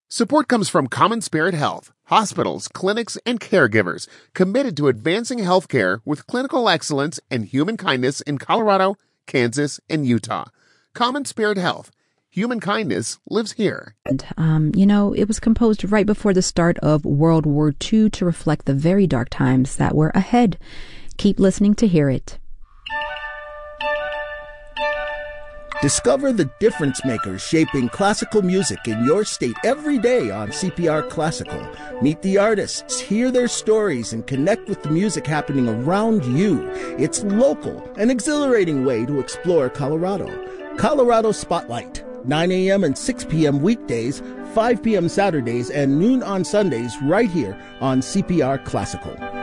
Support comes from Common Spirit Health, hospitals, clinics, and caregivers committed to advancing healthcare with clinical excellence and human kindness in Colorado, Kansas, and Utah. Common Spirit Health. Human kindness lives here. It was composed right before the start of World War II to reflect the very dark times that were ahead. Keep listening to hear it. Discover the difference makers shaping classical music in your state every day on CPR Classical. Meet the artists, hear their stories, and connect with the music happening around you. It's local, an exhilarating way to explore Colorado. Colorado Spotlight, 9 a.m. and 6 p.m. weekdays, 5 p.m. Saturdays, and noon on Sundays right here on CPR Classical.